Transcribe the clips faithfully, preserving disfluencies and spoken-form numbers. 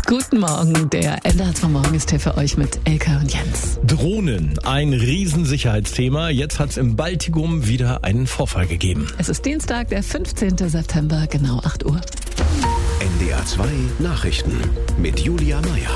Guten Morgen, der N D R zwei Morgen ist hier für euch mit Elke und Jens. Drohnen, ein Riesensicherheitsthema. Jetzt hat es im Baltikum wieder einen Vorfall gegeben. Es ist Dienstag, der fünfzehnten September, genau acht Uhr. N D R zwei Nachrichten mit Julia Meyer.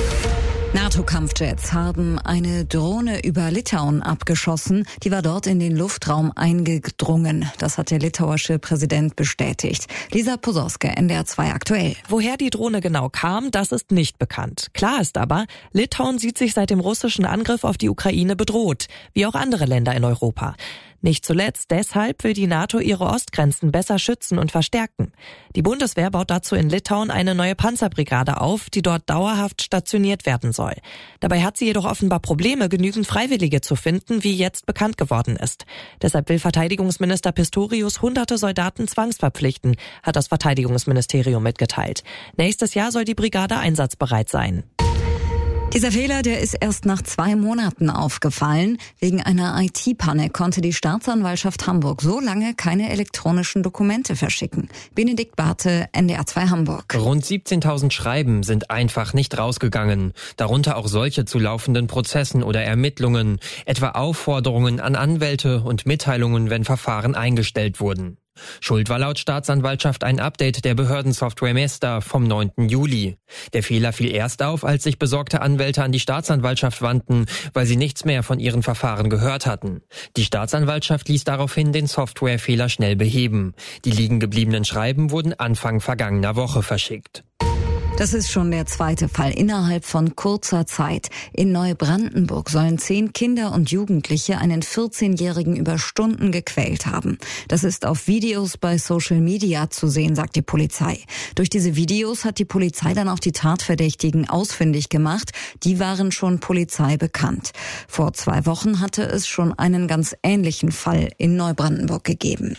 NATO-Kampfjets haben eine Drohne über Litauen abgeschossen. Die war dort in den Luftraum eingedrungen. Das hat der litauische Präsident bestätigt. Lisa Posorske, N D R zwei aktuell. Woher die Drohne genau kam, das ist nicht bekannt. Klar ist aber, Litauen sieht sich seit dem russischen Angriff auf die Ukraine bedroht, wie auch andere Länder in Europa. Nicht zuletzt deshalb will die NATO ihre Ostgrenzen besser schützen und verstärken. Die Bundeswehr baut dazu in Litauen eine neue Panzerbrigade auf, die dort dauerhaft stationiert werden soll. Dabei hat sie jedoch offenbar Probleme, genügend Freiwillige zu finden, wie jetzt bekannt geworden ist. Deshalb will Verteidigungsminister Pistorius hunderte Soldaten zwangsverpflichten, hat das Verteidigungsministerium mitgeteilt. Nächstes Jahr soll die Brigade einsatzbereit sein. Dieser Fehler, der ist erst nach zwei Monaten aufgefallen. Wegen einer I T-Panne konnte die Staatsanwaltschaft Hamburg so lange keine elektronischen Dokumente verschicken. Benedikt Barthe, N D R zwei Hamburg. Rund siebzehntausend Schreiben sind einfach nicht rausgegangen. Darunter auch solche zu laufenden Prozessen oder Ermittlungen, etwa Aufforderungen an Anwälte und Mitteilungen, wenn Verfahren eingestellt wurden. Schuld war laut Staatsanwaltschaft ein Update der Behördensoftware Mesta vom neunten Juli. Der Fehler fiel erst auf, als sich besorgte Anwälte an die Staatsanwaltschaft wandten, weil sie nichts mehr von ihren Verfahren gehört hatten. Die Staatsanwaltschaft ließ daraufhin den Softwarefehler schnell beheben. Die liegen gebliebenen Schreiben wurden Anfang vergangener Woche verschickt. Das ist schon der zweite Fall innerhalb von kurzer Zeit. In Neubrandenburg sollen zehn Kinder und Jugendliche einen vierzehnjährigen über Stunden gequält haben. Das ist auf Videos bei Social Media zu sehen, sagt die Polizei. Durch diese Videos hat die Polizei dann auch die Tatverdächtigen ausfindig gemacht. Die waren schon Polizei bekannt. Vor zwei Wochen hatte es schon einen ganz ähnlichen Fall in Neubrandenburg gegeben.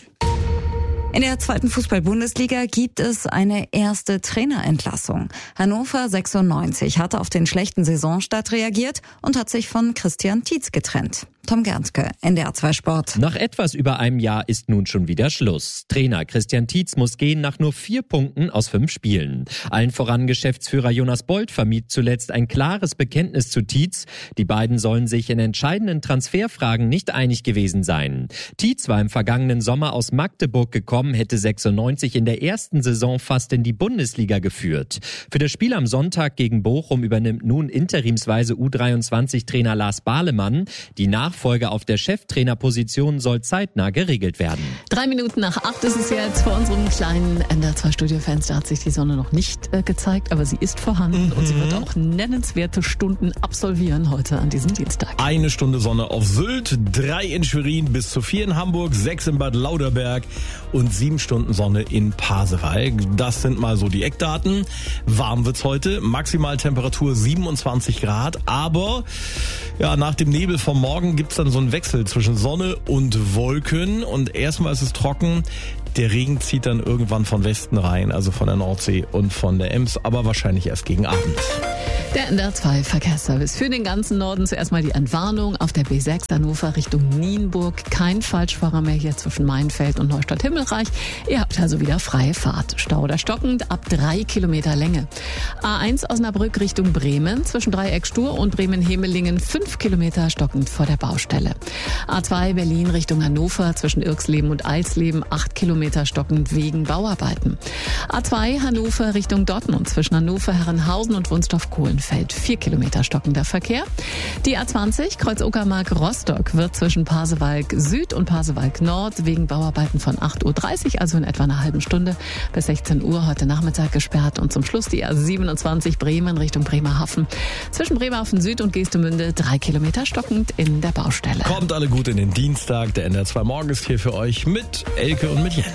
In der zweiten Fußball-Bundesliga gibt es eine erste Trainerentlassung. Hannover sechsundneunzig hatte auf den schlechten Saisonstart reagiert und hat sich von Christian Tietz getrennt. Tom Gernske, N D R zwei Sport. Nach etwas über einem Jahr ist nun schon wieder Schluss. Trainer Christian Tietz muss gehen nach nur vier Punkten aus fünf Spielen. Allen voran Geschäftsführer Jonas Bold vermied zuletzt ein klares Bekenntnis zu Tietz. Die beiden sollen sich in entscheidenden Transferfragen nicht einig gewesen sein. Tietz war im vergangenen Sommer aus Magdeburg gekommen, hätte sechsundneunzig in der ersten Saison fast in die Bundesliga geführt. Für das Spiel am Sonntag gegen Bochum übernimmt nun interimsweise U dreiundzwanzig-Trainer Lars Bahlemann. Die Nachfolge auf der Cheftrainerposition soll zeitnah geregelt werden. Drei Minuten nach acht ist es jetzt. Vor unserem kleinen N D R zwei Studiofenster hat sich die Sonne noch nicht äh, gezeigt, aber sie ist vorhanden mhm. und sie wird auch nennenswerte Stunden absolvieren heute an diesem Dienstag. Eine Stunde Sonne auf Sylt, drei in Schwerin, bis zu vier in Hamburg, sechs in Bad Lauterberg und sieben Stunden Sonne in Pasewalk. Das sind mal so die Eckdaten. Warm wird's heute, Maximaltemperatur siebenundzwanzig Grad, aber ja, nach dem Nebel vom Morgen gibt's dann so einen Wechsel zwischen Sonne und Wolken und erstmal ist es trocken. Der Regen zieht dann irgendwann von Westen rein, also von der Nordsee und von der Ems, aber wahrscheinlich erst gegen Abend. Der N D R zwei Verkehrsservice für den ganzen Norden. Zuerst mal die Entwarnung auf der B sechs Hannover Richtung Nienburg. Kein Falschfahrer mehr hier zwischen Mainfeld und Neustadt-Himmelreich. Ihr habt also wieder freie Fahrt. Stau oder stockend ab drei Kilometer Länge. A eins Osnabrück Richtung Bremen zwischen Dreieck Stur und Bremen-Hemelingen fünf Kilometer stockend vor der Baustelle. A zwei Berlin Richtung Hannover zwischen Irksleben und Eilsleben acht Kilometer stockend wegen Bauarbeiten. A zwei Hannover Richtung Dortmund zwischen Hannover, Herrenhausen und Wunstorf-Kohlenfeld vier Kilometer stockender Verkehr. Die A zwanzig Kreuz-Uckermark-Rostock wird zwischen Pasewalk Süd und Pasewalk Nord wegen Bauarbeiten von acht Uhr dreißig, also in etwa einer halben Stunde, bis sechzehn Uhr heute Nachmittag gesperrt. Und zum Schluss die A siebenundzwanzig Bremen Richtung Bremerhaven zwischen Bremerhaven Süd und Geestemünde drei Kilometer stockend in der Baustelle. Kommt alle gut in den Dienstag. Der N D R zwei Morgen ist hier für euch mit Elke und mit Jens.